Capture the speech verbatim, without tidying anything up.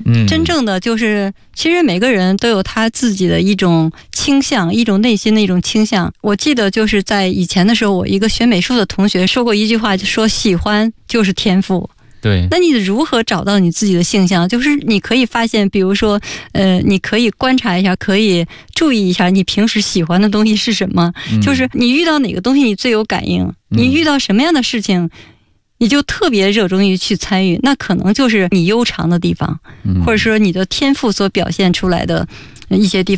嗯， 真正的就是其实每个人都有他自己的一种倾向，一种内心的一种倾向。我记得就是在以前的时候，我一个学美术的同学说过一句话，就说喜欢就是天赋。 对， 那你如何找到你自己的性向？就是你可以发现，比如说呃你可以观察一下，可以注意一下你平时喜欢的东西是什么、嗯、就是你遇到哪个东西你最有感应、嗯、你遇到什么样的事情你就特别热衷于去参与，那可能就是你悠长的地方、嗯、或者说你的天赋所表现出来的一些地方。